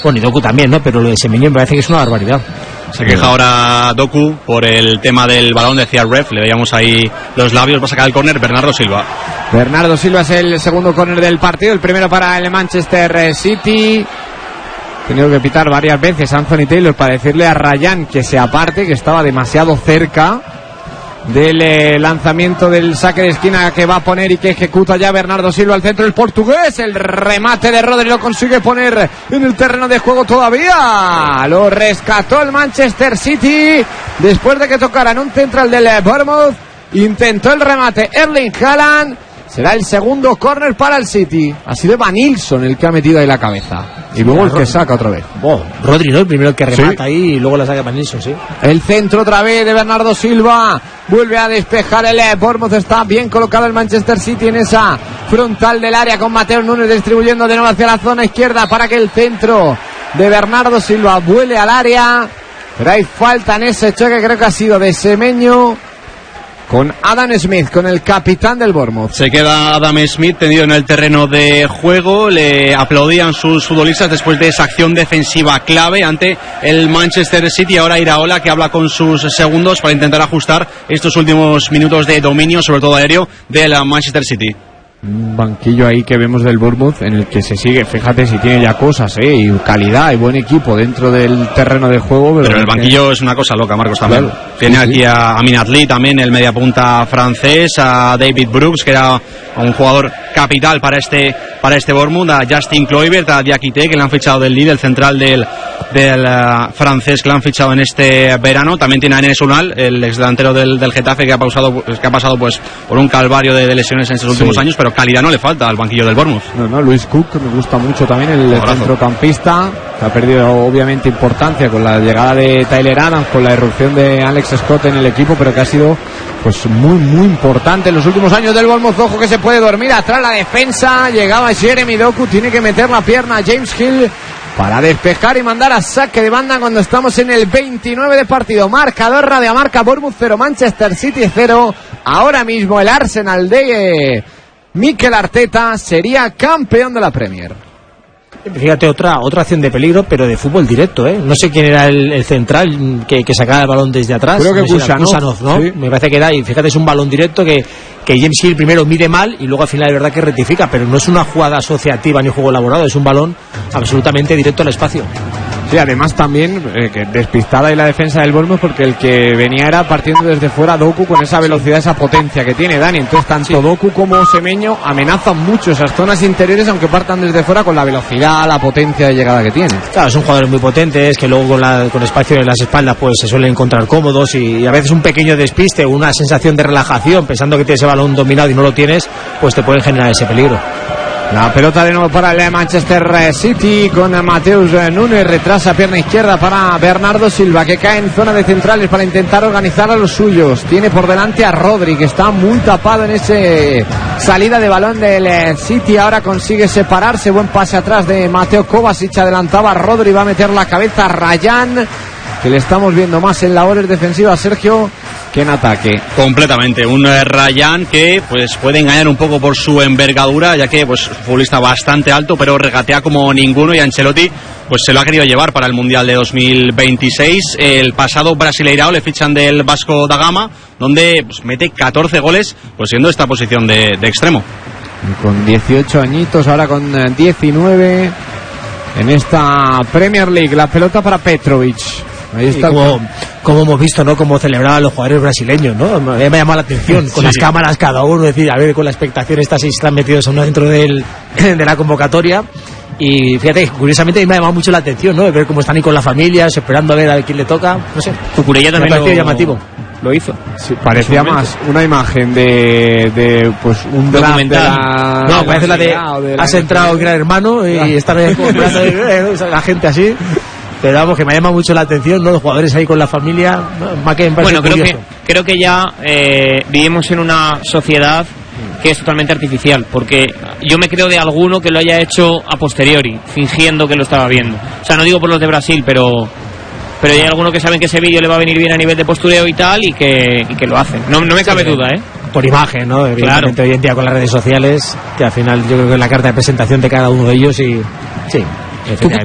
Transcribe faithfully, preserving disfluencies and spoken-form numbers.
Bueno, y Doku también, ¿no? Pero lo de Semenyo me parece que es una barbaridad. Se queja ahora Doku por el tema del balón, decía el ref, le veíamos ahí los labios, va a sacar el córner Bernardo Silva. Bernardo Silva es el segundo córner del partido, el primero para el Manchester City. Ha tenido que pitar varias veces Anthony Taylor para decirle a Ryan que se aparte, que estaba demasiado cerca del eh, lanzamiento del saque de esquina que va a poner y que ejecuta ya Bernardo Silva al centro, el portugués. El remate de Rodri lo consigue poner en el terreno de juego todavía. Lo rescató el Manchester City después de que tocaran un central del Bournemouth. Intentó el remate Erling Haaland. Será el segundo córner para el City. Ha sido Van Nilsson el que ha metido ahí la cabeza. Y luego el que saca otra vez. Oh, Rodri, ¿no? El primero que remata, ¿sí? Ahí y luego la saca Van Nilsson, sí. El centro otra vez de Bernardo Silva. Vuelve a despejar el Bournemouth. Está bien colocado el Manchester City en esa frontal del área con Mateo Núñez distribuyendo de nuevo hacia la zona izquierda para que el centro de Bernardo Silva vuele al área. Pero hay falta en ese choque, creo que ha sido de Semenyo con Adam Smith, con el capitán del Bournemouth. Se queda Adam Smith tendido en el terreno de juego. Le aplaudían sus futbolistas después de esa acción defensiva clave ante el Manchester City. Ahora Iraola, que habla con sus segundos para intentar ajustar estos últimos minutos de dominio, sobre todo aéreo, del Manchester City. Un banquillo ahí que vemos del Bournemouth en el que se sigue, fíjate si tiene ya cosas, ¿eh? Y calidad y buen equipo dentro del terreno de juego. Pero, pero el banquillo que... es una cosa loca, Marcos, también. Claro, tiene sí, aquí sí. a Amin Adli también, el mediapunta francés, a David Brooks, que era un jugador capital para este para este Bournemouth, a Justin Kluivert, a Diakité, que le han fichado del Lille, el central del, del uh, francés que le han fichado en este verano. También tiene a Enes Unal, el ex delantero del, del Getafe, que ha, pausado, que ha pasado pues por un calvario de, de lesiones en estos últimos sí. años, pero calidad no le falta al banquillo del Bournemouth. No, no, Luis Cook, que me gusta mucho también, el Abrazo. centrocampista, que ha perdido obviamente importancia con la llegada de Tyler Adams, con la irrupción de Alex Scott en el equipo, pero que ha sido pues muy muy importante en los últimos años del Bournemouth. Ojo que se puede dormir atrás la defensa, llegaba Jeremy Doku, tiene que meter la pierna a James Hill para despejar y mandar a saque de banda cuando estamos en el veintinueve de partido. Marcador Radiomarca, Bournemouth cero, Manchester City cero. Ahora mismo el Arsenal de Mikel Arteta sería campeón de la Premier. Fíjate, otra otra acción de peligro, pero de fútbol directo, ¿eh? No sé quién era el, el central que, que sacaba el balón desde atrás. Creo que no sé, Kusanov, ¿no? Sí. Me parece que era, y fíjate, es un balón directo que, que James Hill primero mide mal y luego al final de verdad que rectifica, pero no es una jugada asociativa ni juego elaborado, es un balón absolutamente directo al espacio. Sí, además también eh, que despistada ahí la defensa del Bournemouth, porque el que venía era partiendo desde fuera Doku con esa velocidad, esa potencia que tiene Dani. Entonces tanto sí. Doku como Semenyo amenazan mucho esas zonas interiores, aunque partan desde fuera con la velocidad, la potencia de llegada que tiene. Claro, son jugadores muy potentes que luego con, la, con espacio en las espaldas pues se suelen encontrar cómodos y, y a veces un pequeño despiste, una sensación de relajación pensando que tienes ese balón dominado y no lo tienes, pues te pueden generar ese peligro. La pelota de nuevo para el Manchester City con Mateus Núñez, retrasa pierna izquierda para Bernardo Silva, que cae en zona de centrales para intentar organizar a los suyos. Tiene por delante a Rodri, que está muy tapado en ese salida de balón del City. Ahora consigue separarse, buen pase atrás de Mateo Kovacic, adelantaba a Rodri, va a meter la cabeza a Ryan, que le estamos viendo más en labores defensivas, Sergio, que en ataque. Completamente, un eh, Ryan que pues puede engañar un poco por su envergadura, ya que pues futbolista bastante alto, pero regatea como ninguno, y Ancelotti pues se lo ha querido llevar para el Mundial de dos mil veintiséis. El pasado Brasileirao le fichan del Vasco da Gama, donde pues, mete catorce goles, pues siendo esta posición de, de extremo. Y con dieciocho añitos, ahora con diecinueve en esta Premier League. La pelota para Petrovic. Ahí está. Como, como hemos visto, ¿no? Como celebraban los jugadores brasileños, ¿no? Me ha llamado la atención, con sí. las cámaras cada uno, decir, a ver, con la expectación, estas si están metidos uno dentro del, de la convocatoria. Y fíjate, curiosamente me ha llamado mucho la atención, ¿no? De ver cómo están ahí con la familia, esperando a ver a quién le toca, no sé. Cucurella también me pareció lo... llamativo. Lo hizo. Sí, parecía más una imagen de, de pues un documental. La, no, parece la de, de la has entrado en Gran Hermano y ah. están ahí la gente así. Pero vamos, que me llama mucho la atención, ¿no? Los jugadores ahí con la familia, más que me parece bueno, creo curioso. que, creo que ya eh, vivimos en una sociedad que es totalmente artificial, porque yo me creo de alguno que lo haya hecho a posteriori, fingiendo que lo estaba viendo. O sea, no digo por los de Brasil, pero pero hay algunos que saben que ese vídeo le va a venir bien a nivel de postureo y tal, y que, y que lo hacen. No, no me cabe sí, duda, ¿eh? Por imagen, ¿no? Evidentemente claro. Hoy en día con las redes sociales, que al final yo creo que es la carta de presentación de cada uno de ellos y sí. ¿Tú,